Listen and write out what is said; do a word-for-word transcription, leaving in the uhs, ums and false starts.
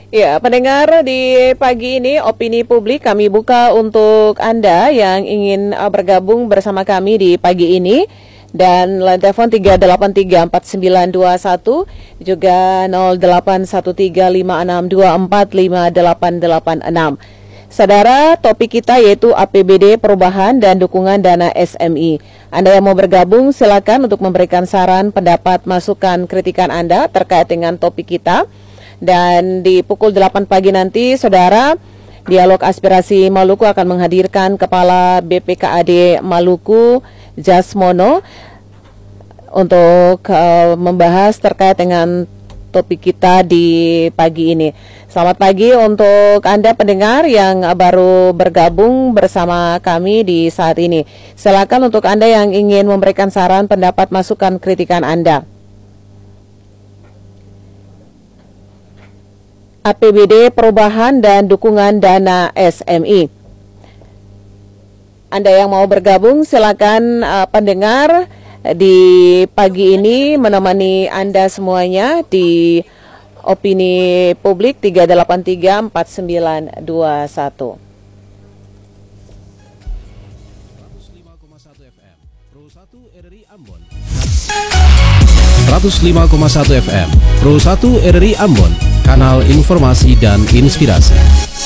Ya, pendengar, di pagi ini opini publik kami buka untuk Anda yang ingin uh, bergabung bersama kami di pagi ini. Dan line telepon tiga delapan tiga empat sembilan dua satu, juga nol delapan satu tiga lima enam dua empat lima delapan delapan enam. Saudara, topik kita yaitu A P B D perubahan dan dukungan dana S M I. Anda yang mau bergabung silakan untuk memberikan saran, pendapat, masukan, kritikan Anda terkait dengan topik kita. Dan di pukul delapan pagi nanti, saudara, Dialog Aspirasi Maluku akan menghadirkan Kepala B P K A D Maluku, Jasmono, untuk uh, membahas terkait dengan topik kita di pagi ini. Selamat pagi untuk Anda pendengar yang baru bergabung bersama kami di saat ini. Silakan untuk Anda yang ingin memberikan saran, pendapat, masukan, kritikan Anda. A P B D perubahan dan dukungan dana S M I. Anda yang mau bergabung silakan uh, pendengar di pagi ini menemani Anda semuanya di opini publik tiga delapan tiga empat sembilan dua satu. seratus lima koma satu F M Pro satu R R I Ambon. seratus lima koma satu F M Pro satu R R I Ambon, kanal informasi dan inspirasi.